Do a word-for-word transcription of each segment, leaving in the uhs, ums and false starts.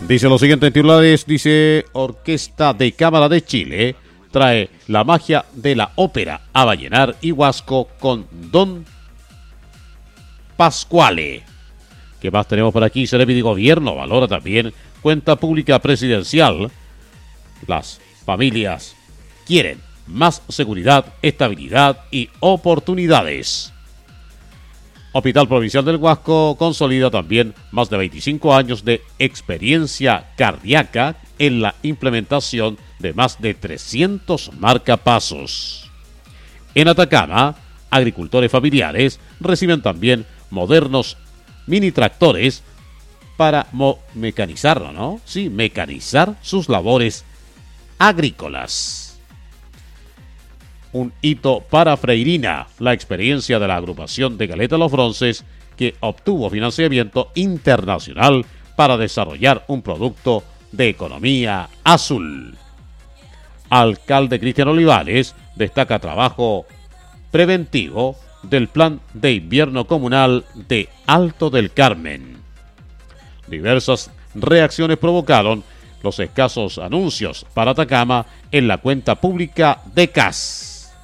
Dice los siguientes titulares, dice Orquesta de Cámara de Chile trae la magia de la ópera a Vallenar y Huasco con Don Pascuale. ¿Qué más tenemos por aquí? Seremi de Gobierno valora también cuenta pública presidencial. Las familias quieren más seguridad, estabilidad y oportunidades. Hospital Provincial del Huasco consolida también más de veinticinco años de experiencia cardíaca en la implementación de más de trescientos marcapasos. En Atacama, agricultores familiares reciben también modernos mini tractores para mo- mecanizarlo, ¿no? Sí, mecanizar sus labores agrícolas. Un hito para Freirina, la experiencia de la agrupación de Caleta Los Bronces que obtuvo financiamiento internacional para desarrollar un producto de economía azul. Alcalde Cristian Olivares destaca trabajo preventivo del plan de invierno comunal de Alto del Carmen. Diversas reacciones provocaron los escasos anuncios para Atacama en la cuenta pública de C A S.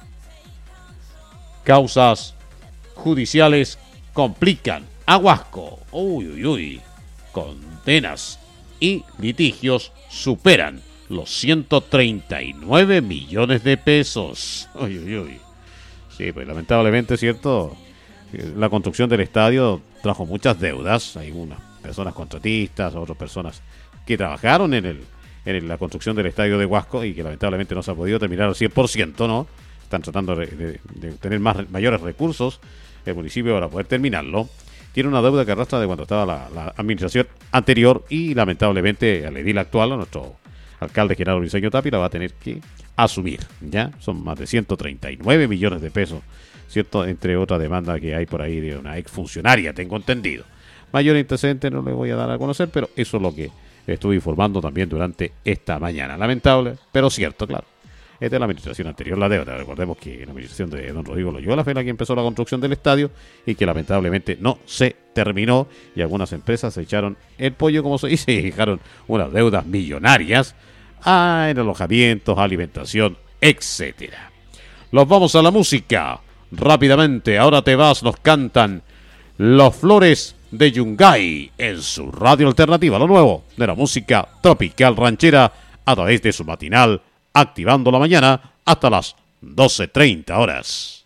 Causas judiciales complican a Huasco. Uy, uy, uy. Condenas y litigios superan los ciento treinta y nueve millones de pesos. Uy, uy, uy. Sí, pues lamentablemente, ¿cierto? La construcción del estadio trajo muchas deudas. Hay unas personas contratistas, otras personas que trabajaron en, el, en la construcción del estadio de Huasco y que lamentablemente no se ha podido terminar al cien por ciento, ¿no? Están tratando de, de, de tener más, mayores recursos el municipio para poder terminarlo. Tiene una deuda que arrastra de cuando estaba la, la administración anterior y lamentablemente al edil actual, a nuestro alcalde Gerardo Briceño Tapia, la va a tener que asumir. Ya son más de ciento treinta y nueve millones de pesos, ¿cierto? Entre otra demanda que hay por ahí de una exfuncionaria, tengo entendido. Mayor antecedente no le voy a dar a conocer, pero eso es lo que estuve informando también durante esta mañana. Lamentable, pero cierto, claro. Es de la administración anterior la deuda. Recordemos que la administración de don Rodrigo Loyola fue la que empezó la construcción del estadio y que lamentablemente no se terminó y algunas empresas se echaron el pollo, como se dice, y dejaron unas deudas millonarias a, en alojamientos, alimentación, etcétera. Los vamos a la música. Rápidamente, Ahora te vas, nos cantan Los Flores de Yungay en su radio alternativa, lo nuevo de la música tropical ranchera a través de su matinal Activando la Mañana hasta las doce treinta horas.